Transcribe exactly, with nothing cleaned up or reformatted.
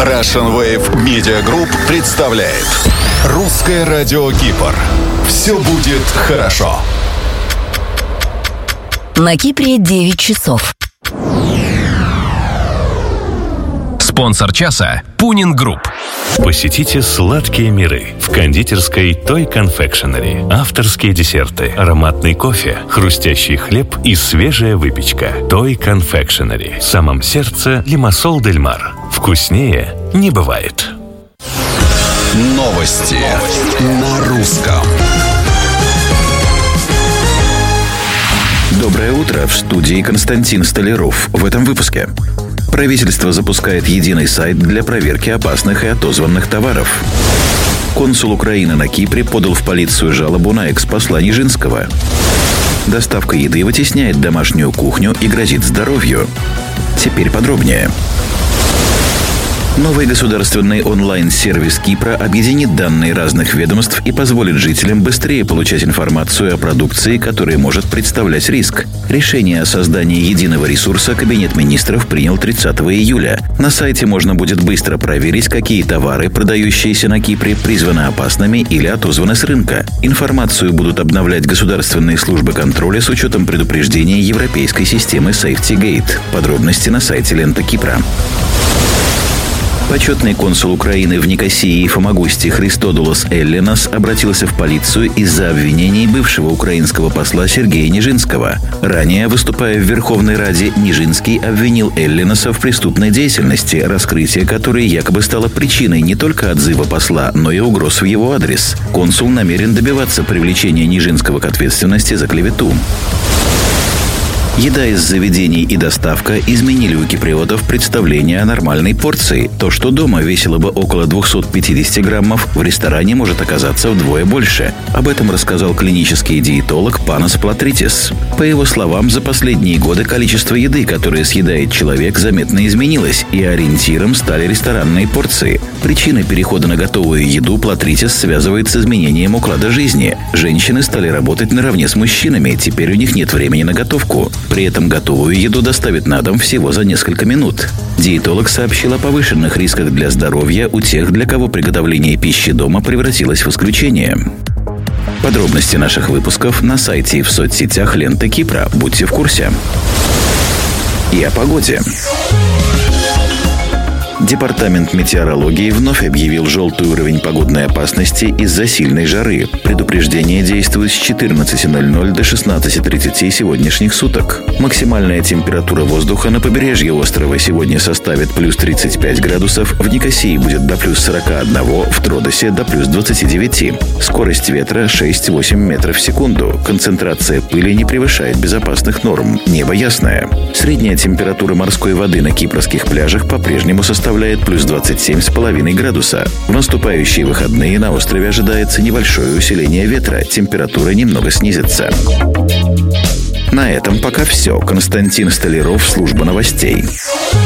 Russian Wave Media Group представляет Русское радио Кипр. Все будет хорошо. На Кипре девять часов. Спонсор часа – Пунин Групп. Посетите сладкие миры в кондитерской Той Confectionery. Авторские десерты, ароматный кофе, хрустящий хлеб и свежая выпечка. Той Confectionery. В самом сердце Лимассол дель Мар. Вкуснее не бывает. Новости на русском. Доброе утро, в студии Константин Столяров. В этом выпуске. Правительство запускает единый сайт для проверки опасных и отозванных товаров. Консул Украины на Кипре подал в полицию жалобу на экс-посла Нижинского. Доставка еды вытесняет домашнюю кухню и грозит здоровью. Теперь подробнее. Новый государственный онлайн-сервис Кипра объединит данные разных ведомств и позволит жителям быстрее получать информацию о продукции, которая может представлять риск. Решение о создании единого ресурса Кабинет министров принял тридцатого июля. На сайте можно будет быстро проверить, какие товары, продающиеся на Кипре, призваны опасными или отозваны с рынка. Информацию будут обновлять государственные службы контроля с учетом предупреждений европейской системы SafetyGate. Подробности на сайте Лента Кипра. Почетный консул Украины в Никосии и Фомагусте Христодулос Эллинос обратился в полицию из-за обвинений бывшего украинского посла Сергея Нижинского. Ранее, выступая в Верховной Раде, Нижинский обвинил Эллиноса в преступной деятельности, раскрытие которой якобы стало причиной не только отзыва посла, но и угроз в его адрес. Консул намерен добиваться привлечения Нижинского к ответственности за клевету. Еда из заведений и доставка изменили у киприотов представление о нормальной порции. То, что дома весило бы около двести пятьдесят граммов, в ресторане может оказаться вдвое больше. Об этом рассказал клинический диетолог Панос Платритис. По его словам, за последние годы количество еды, которое съедает человек, заметно изменилось, и ориентиром стали ресторанные порции. Причина перехода на готовую еду Платритис связывает с изменением уклада жизни. Женщины стали работать наравне с мужчинами, теперь у них нет времени на готовку. При этом готовую еду доставят на дом всего за несколько минут. Диетолог сообщил о повышенных рисках для здоровья у тех, для кого приготовление пищи дома превратилось в исключение. Подробности наших выпусков на сайте и в соцсетях Ленты Кипра. Будьте в курсе. И о погоде. Департамент метеорологии вновь объявил желтый уровень погодной опасности из-за сильной жары. Предупреждение действует с четырнадцати ноль-ноль до шестнадцати тридцати сегодняшних суток. Максимальная температура воздуха на побережье острова сегодня составит плюс тридцать пять градусов, в Никосии будет до плюс сорока одного, в Тродосе до плюс двадцати девяти. Скорость ветра шесть-восемь метров в секунду. Концентрация пыли не превышает безопасных норм. Небо ясное. Средняя температура морской воды на кипрских пляжах по-прежнему составляет плюс двадцать семь с половиной градуса. В наступающие выходные на острове ожидается небольшое усиление ветра, температура немного снизится. На этом пока все. Константин Столяров, служба новостей.